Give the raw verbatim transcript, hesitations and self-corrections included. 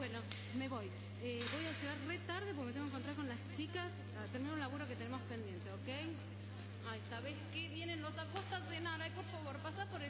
Bueno, me voy. Eh, voy a llegar re tarde porque me tengo que encontrar con las chicas a terminar un laburo que tenemos pendiente, ¿ok? Ay, ¿sabes qué? Vienen los acostas a cenar. Ay, por favor, pasa por